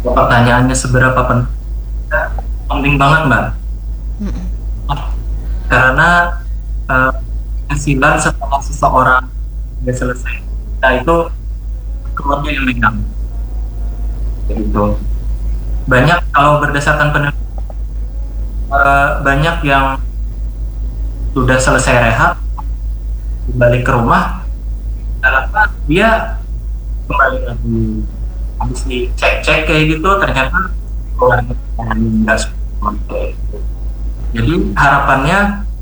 Pertanyaannya seberapa penting? Penting banget, Mbak. Mm-mm. Karena eh, hasilan setelah seseorang sudah selesai, kita itu keluarga yang megang. Gitu. Banyak kalau berdasarkan penelitian, banyak yang sudah selesai rehab, balik ke rumah, ternyata dia kembali lagi habis dicek-cek kayak gitu, ternyata keluarga nggak seperti itu. Jadi harapannya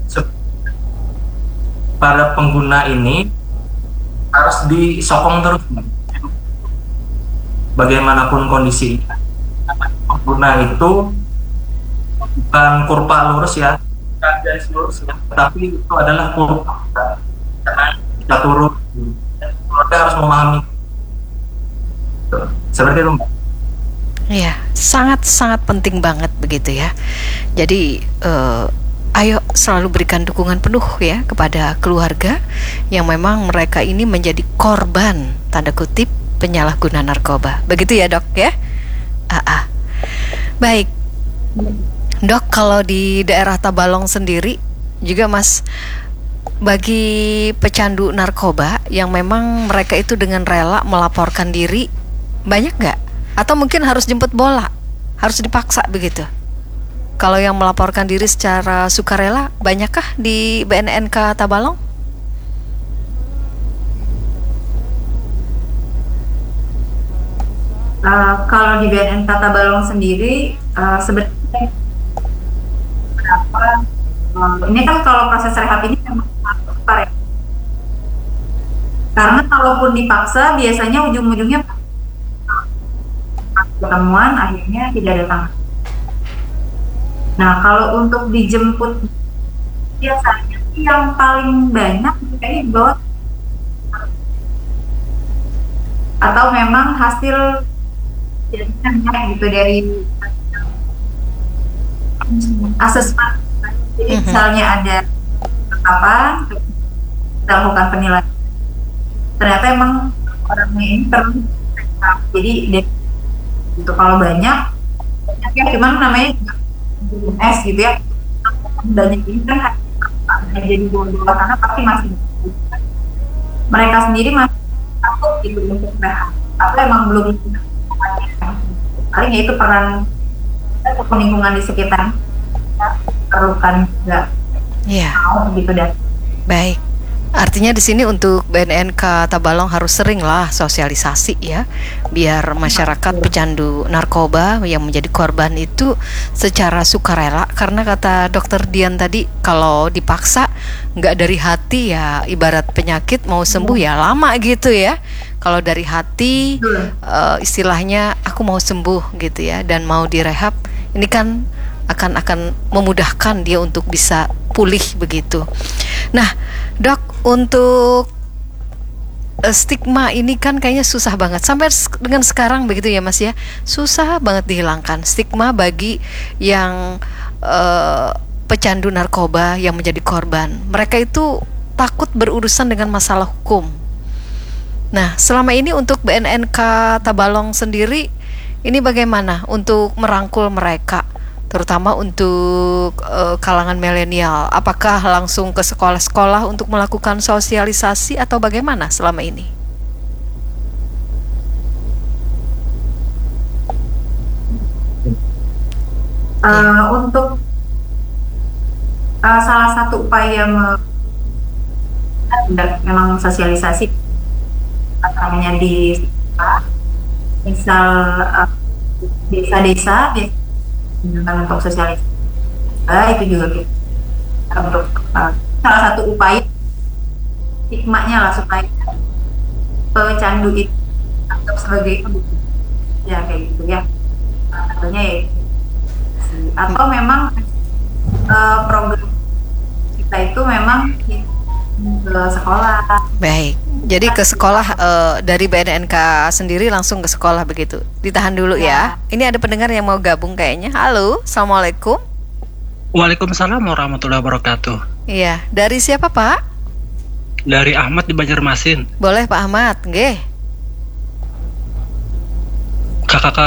para pengguna ini harus disokong terus, Mbak. Bagaimanapun kondisi pengguna itu bukan kurva lurus ya, bukan garis lurus ya, tapi itu adalah kurva karena kita turun. Keluarga harus memahami seperti itu, Mbak. Ya, sangat-sangat penting banget begitu ya. Jadi, ayo selalu berikan dukungan penuh ya kepada keluarga yang memang mereka ini menjadi korban tanda kutip penyalahguna narkoba. Begitu ya, Dok ya? Ah, ah. Baik, Dok, kalau di daerah Tabalong sendiri juga Mas, bagi pecandu narkoba yang memang mereka itu dengan rela melaporkan diri, banyak nggak? Atau mungkin harus jemput bola, harus dipaksa begitu? Kalau yang melaporkan diri secara sukarela, banyakkah di BNNK Tabalong? Kalau di BNN Tata Balong sendiri, sebenarnya berapa? Ini kan kalau proses rehab ini memang harus cepat ya. Karena kalaupun dipaksa, biasanya ujung-ujungnya pertemuan akhirnya tidak datang. Nah, kalau untuk dijemput, biasanya sih yang paling banyak kayaknya di bawah, atau memang hasil jadinya gitu dari asesmen. Jadi misalnya ada apa, kita lakukan penilaian. Ternyata emang orangnya ini perlu. Jadi itu kalau banyak ya, cuman namanya S gitu ya. Banyak ini kan jadi bodoh karena pasti masih mereka sendiri masih takut gitu untuk rehat. Atau emang belum, paling ya itu peran lingkungan di sekitar perlukan juga Iya. mau gitu dan Baik. Artinya di sini untuk BNNK Tabalong harus sering lah sosialisasi ya, biar masyarakat pecandu narkoba yang menjadi korban itu secara sukarela. Karena kata Dokter Dian tadi, kalau dipaksa nggak dari hati ya, ibarat penyakit mau sembuh ya lama gitu ya. Kalau dari hati, istilahnya aku mau sembuh gitu ya, dan mau direhab, ini kan akan memudahkan dia untuk bisa pulih begitu. Nah, Dok, untuk stigma ini kan kayaknya susah banget sampai dengan sekarang begitu ya Mas ya, susah banget dihilangkan stigma bagi yang pecandu narkoba yang menjadi korban. Mereka itu takut berurusan dengan masalah hukum. Nah, selama ini untuk BNNK Tabalong sendiri, ini bagaimana untuk merangkul mereka, terutama untuk kalangan milenial? Apakah langsung ke sekolah-sekolah untuk melakukan sosialisasi atau bagaimana selama ini? untuk salah satu upaya memang sosialisasi namanya di misal desa-desa biasanya untuk sosialisasi itu juga kita untuk salah satu upaya stigmanya lah supaya pecandu itu anggap sebagai ya kayak gitu ya. Tentunya ya atau memang program kita itu memang ke sekolah. Baik, jadi ke sekolah, dari BNNK sendiri langsung ke sekolah begitu. Ditahan dulu ya. Ini ada pendengar yang mau gabung kayaknya. Halo, Assalamualaikum. Waalaikumsalam warahmatullahi wabarakatuh. Iya, dari siapa Pak? Dari Ahmad di Banjarmasin. Boleh Pak Ahmad, nggih. Kakak